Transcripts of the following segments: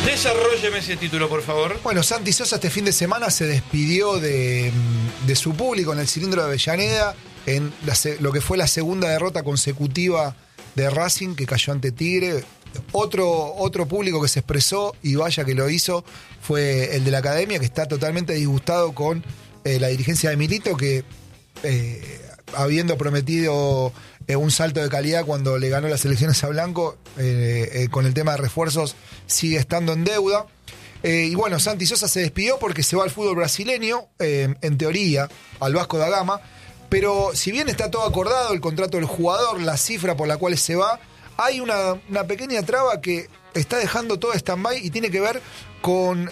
Desarrólleme ese título, por favor. Bueno, Santi Sosa este fin de semana se despidió de su público en el cilindro de Avellaneda en lo que fue la segunda derrota consecutiva de Racing, que cayó ante Tigre. Otro público que se expresó, y vaya que lo hizo, fue el de la Academia, que está totalmente disgustado con la dirigencia de Milito, que habiendo prometido un salto de calidad cuando le ganó las elecciones a Blanco, con el tema de refuerzos sigue estando en deuda. Y bueno, Santi Sosa se despidió porque se va al fútbol brasileño, en teoría, al Vasco da Gama. Pero si bien está todo acordado, el contrato del jugador, la cifra por la cual se va, hay una pequeña traba que está dejando todo stand-by y tiene que ver con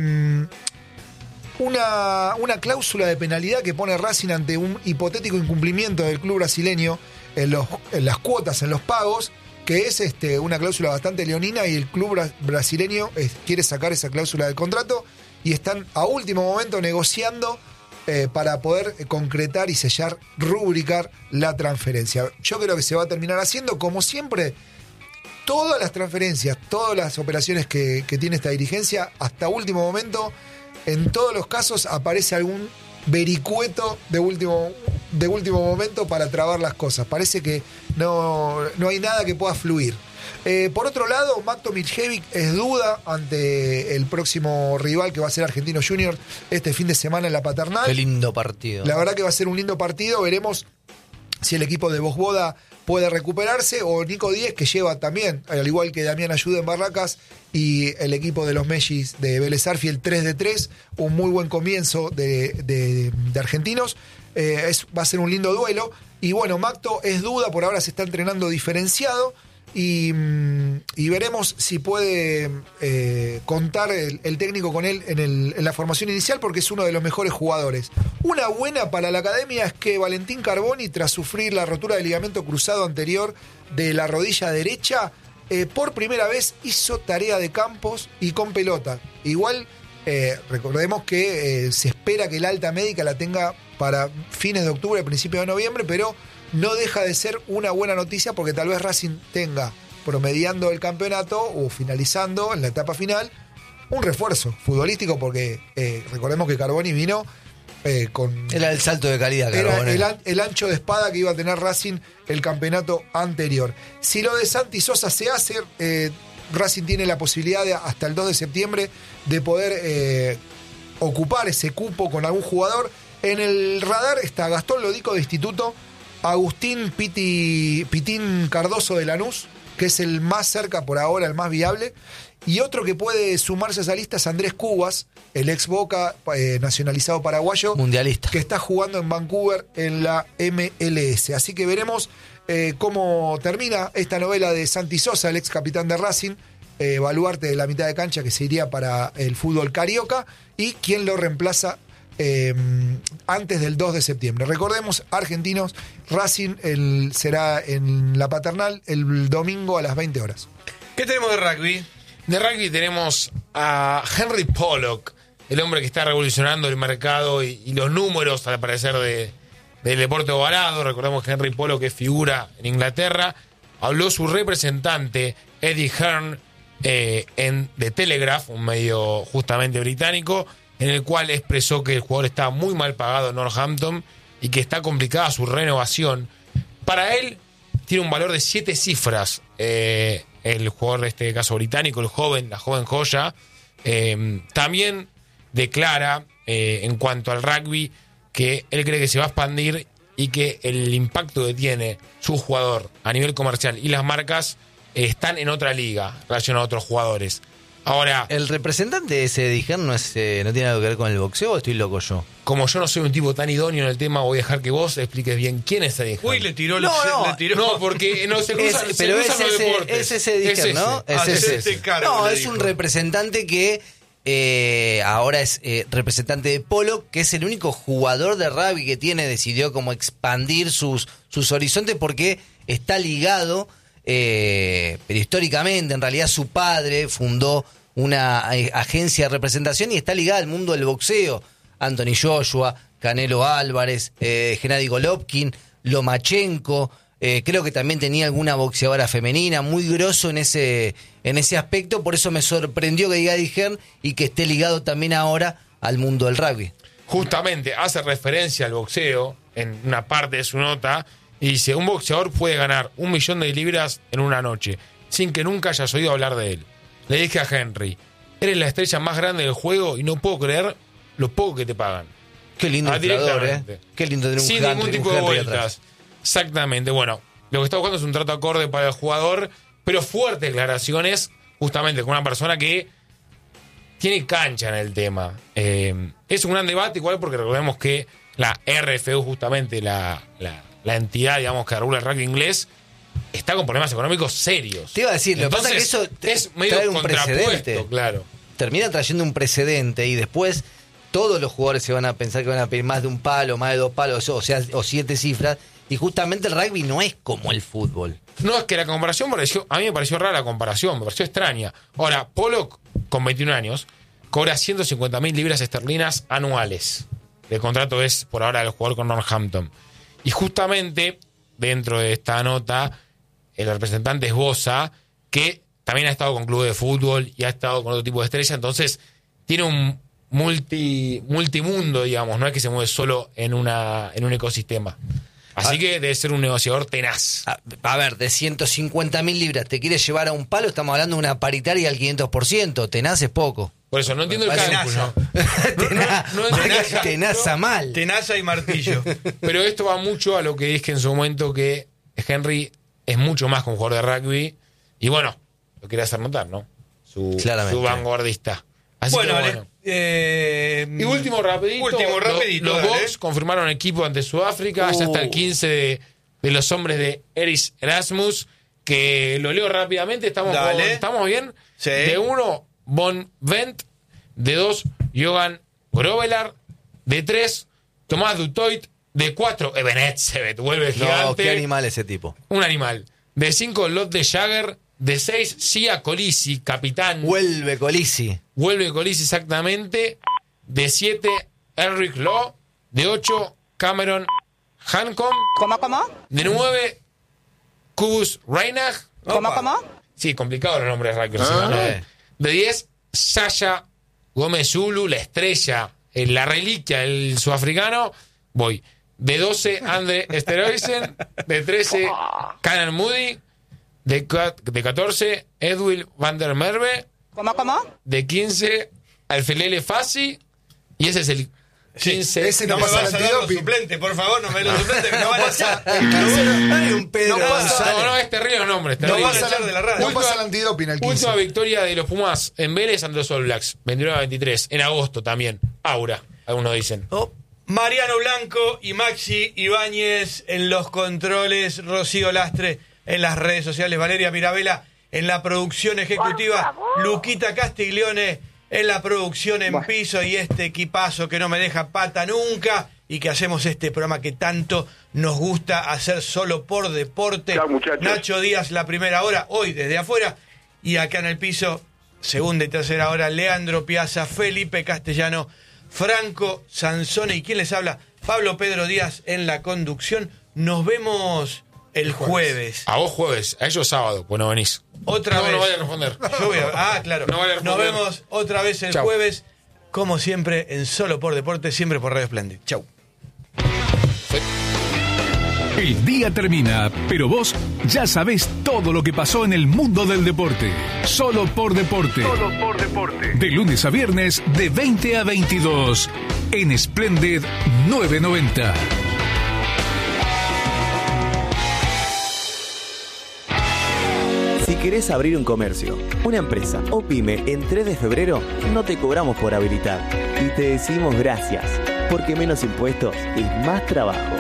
una cláusula de penalidad que pone Racing ante un hipotético incumplimiento del club brasileño en las cuotas, en los pagos, que es una cláusula bastante leonina, y el club brasileño quiere sacar esa cláusula del contrato y están a último momento negociando para poder concretar y sellar, rubricar la transferencia. Yo creo que se va a terminar haciendo, como siempre, todas las transferencias, todas las operaciones que tiene esta dirigencia, hasta último momento, en todos los casos aparece algún vericueto de último momento para trabar las cosas. Parece que no hay nada que pueda fluir. Por otro lado, Mato Miljevic es duda ante el próximo rival, que va a ser Argentino Junior este fin de semana en la Paternal. Qué lindo partido. La verdad que va a ser un lindo partido. Veremos si el equipo de Vosboda puede recuperarse, o Nico Díez, que lleva también, al igual que Damián Ayuda en Barracas, y el equipo de los Mellis de Vélez Arfiel, 3-3, un muy buen comienzo de Argentinos. Va a ser un lindo duelo. Y bueno, Macto es duda, por ahora se está entrenando diferenciado, y veremos si puede contar el técnico con él en la formación inicial, porque es uno de los mejores jugadores. Una buena para la Academia es que Valentín Carboni, tras sufrir la rotura del ligamento cruzado anterior de la rodilla derecha, por primera vez hizo tarea de campos y con pelota. Igual, recordemos que se espera que el alta médica la tenga para fines de octubre, principios de noviembre, pero no deja de ser una buena noticia, porque tal vez Racing tenga, promediando el campeonato o finalizando en la etapa final, un refuerzo futbolístico, porque recordemos que Carboni vino con... Era el salto de calidad, Carboni. Era el ancho de espada que iba a tener Racing el campeonato anterior. Si lo de Santi Sosa se hace, Racing tiene la posibilidad hasta el 2 de septiembre de poder ocupar ese cupo con algún jugador. En el radar está Gastón Lodico de Instituto, Agustín Pitín Cardoso de Lanús, que es el más cerca por ahora, el más viable, y otro que puede sumarse a esa lista es Andrés Cubas, el ex Boca, nacionalizado paraguayo, mundialista, que está jugando en Vancouver en la MLS. Así que veremos cómo termina esta novela de Santi Sosa, el ex capitán de Racing, baluarte de la mitad de cancha, que se iría para el fútbol carioca, y quién lo reemplaza antes del 2 de septiembre. Recordemos, Argentinos, Racing será en la Paternal el domingo a las 20 horas. ¿Qué tenemos de rugby? De rugby tenemos a Henry Pollock, el hombre que está revolucionando el mercado y los números, al parecer, del deporte ovalado. Recordemos que Henry Pollock es figura en Inglaterra. Habló su representante, Eddie Hearn, en The Telegraph, un medio justamente británico, en el cual expresó que el jugador está muy mal pagado en Northampton y que está complicada su renovación. Para él tiene un valor de 7 cifras el jugador, de este caso británico, la joven joya. También declara en cuanto al rugby que él cree que se va a expandir y que el impacto que tiene su jugador a nivel comercial y las marcas están en otra liga relacionado a otros jugadores. Ahora, ¿el representante de ese Dijer no tiene algo que ver con el boxeo, o estoy loco yo? Como yo no soy un tipo tan idóneo en el tema, voy a dejar que vos expliques bien quién es Eddie Hearn. Uy, le tiró. No, porque no se cruzan los deportes. Es ese Dijer, ¿no? Es ese. No, es un representante que ahora es representante de Polo, que es el único jugador de rugby que decidió como expandir sus horizontes, porque está ligado... pero históricamente, en realidad, su padre fundó una agencia de representación y está ligada al mundo del boxeo. Anthony Joshua, Canelo Álvarez, Gennady Golovkin, Lomachenko, Creo que también tenía alguna boxeadora femenina, muy grosso en ese aspecto. Por eso me sorprendió que diga Eddie Hearn y que esté ligado también ahora al mundo del rugby. Justamente hace referencia al boxeo en una parte de su nota y dice: un boxeador puede ganar 1 millón de libras en una noche sin que nunca hayas oído hablar de él. Le dije a Henry: eres la estrella más grande del juego y no puedo creer lo poco que te pagan. Qué lindo inflador, Qué lindo tener un sin ningún tipo de vueltas. Exactamente. Bueno, lo que está buscando es un trato acorde para el jugador, pero fuertes declaraciones, justamente con una persona que tiene cancha en el tema. Es un gran debate, igual, porque recordemos que la RFU, justamente la entidad, digamos, que regula el rugby inglés, está con problemas económicos serios. Te iba a decir, lo que pasa es que eso es medio un precedente. Claro. Termina trayendo un precedente y después todos los jugadores se van a pensar que van a pedir más de un palo, más de 2 palos, o 7 cifras. Y justamente el rugby no es como el fútbol. No, es que la comparación a mí me pareció rara la comparación, me pareció extraña. Ahora, Pollock, con 21 años, cobra 150.000 libras esterlinas anuales. El contrato es, por ahora, el jugador con Northampton. Y justamente, dentro de esta nota, el representante es Bosa, que también ha estado con clubes de fútbol y ha estado con otro tipo de estrella, entonces tiene un multimundo, digamos, no es que se mueve solo en un ecosistema. Así que debe ser un negociador tenaz. A ver, de 150.000 libras, ¿te quieres llevar a un palo? Estamos hablando de una paritaria al 500%. Tenaz es poco. Por eso, no entiendo el cálculo. Tenaza mal. Tenaza y martillo. Pero esto va mucho a lo que dije en su momento, que Henry es mucho más que un jugador de rugby. Y bueno, lo quería hacer notar, ¿no? Su vanguardista. Así bueno, que bueno. Y último rapidito. Los Bucks confirmaron equipo ante Sudáfrica. Ya está el 15 de los hombres de Eris Erasmus, que lo leo rápidamente. ¿Estamos bien? Sí. De 1, Von Wendt. De 2, Johan Grovelar. De 3, Tomás Dutoit. De 4, Ebenezer. Vuelve gigante. Qué animal ese tipo. Un animal. De 5, Lot de Jagger. De 6, Sia Colisi, capitán. Vuelve Colisi, exactamente. De 7, Eric Law. De 8, Cameron Hancom. ¿Cómo? De 9, Kubus Reinach. ¿Cómo? Sí, complicado los nombres de De 10, Sasha Gómez Zulu, la estrella, la reliquia del sudafricano. Voy. De 12, Andre Steroisen. De 13, Canan Moody. De 14, Edwin van der Merwe. ¿Cómo? De 15, Alfelele Fassi. Y ese es el 15. Ese no me pasa vas a dar los suplentes, por favor, no me los suplentes, que no van a echar. Hay un Pedro González. No, es terrible los nombres. No vas a echar de la radio. No pasa el antidoping al 15. Última victoria de los Pumas en Vélez ante los All Blacks. 29-23. En agosto también. Aura, algunos dicen. Mariano Blanco y Maxi Ibáñez en los controles. Rocío Lastre en las redes sociales, Valeria Mirabella en la producción ejecutiva, Luquita Castiglione en la producción en piso, y este equipazo que no me deja pata nunca y que hacemos este programa que tanto nos gusta hacer solo por deporte. Chao, muchachos. Nacho Díaz, la primera hora, hoy desde afuera, y acá en el piso, segunda y tercera hora, Leandro Piazza, Felipe Castellano, Franco Sansone, y ¿quién les habla? Pablo Pedro Díaz en la conducción. Nos vemos el jueves. A vos jueves, a ellos sábado, pues no venís. Otra vez. No vaya a responder. Claro. No vaya a responder. Nos vemos otra vez el jueves, como siempre, en Solo por Deporte, siempre por Radio Splendid. Chau. El día termina, pero vos ya sabés todo lo que pasó en el mundo del deporte. Solo por Deporte. Solo por Deporte. De lunes a viernes, de 20 a 22. En Splendid 990. Si querés abrir un comercio, una empresa o pyme en 3 de febrero, no te cobramos por habilitar. Y te decimos gracias, porque menos impuestos es más trabajo.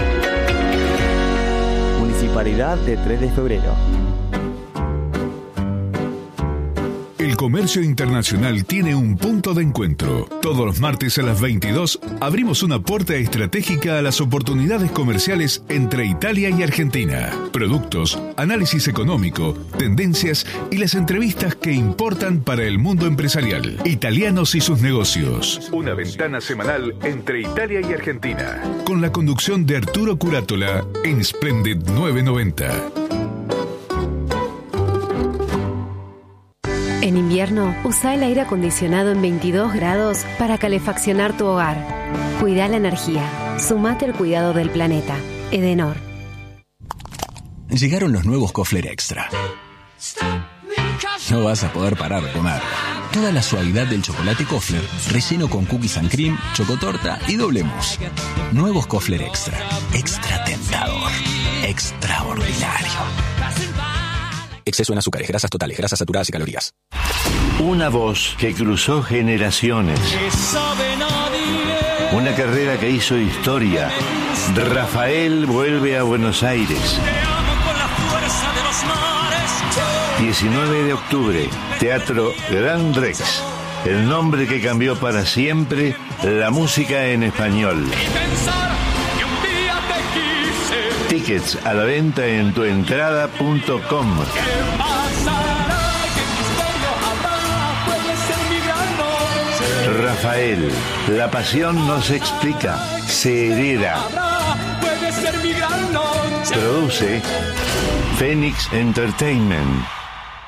Municipalidad de 3 de febrero. El comercio internacional tiene un punto de encuentro. Todos los martes a las 22 abrimos una puerta estratégica a las oportunidades comerciales entre Italia y Argentina. Productos, análisis económico, tendencias y las entrevistas que importan para el mundo empresarial. Italianos y sus negocios. Una ventana semanal entre Italia y Argentina. Con la conducción de Arturo Curátola en Splendid 990. En invierno, usa el aire acondicionado en 22 grados para calefaccionar tu hogar. Cuida la energía. Sumate al cuidado del planeta. Edenor. Llegaron los nuevos Kofler Extra. No vas a poder parar de comer. Toda la suavidad del chocolate Kofler, relleno con cookies and cream, chocotorta y doble mousse. Nuevos Kofler Extra. Extra tentador. Extraordinario. Exceso en azúcares, grasas totales, grasas saturadas y calorías. Una voz que cruzó generaciones. Una carrera que hizo historia. Rafael vuelve a Buenos Aires. 19 de octubre, Teatro Gran Rex. El nombre que cambió para siempre la música en español. Tickets a la venta en tuentrada.com. Rafael, la pasión no se explica, se hereda. Produce Phoenix Entertainment.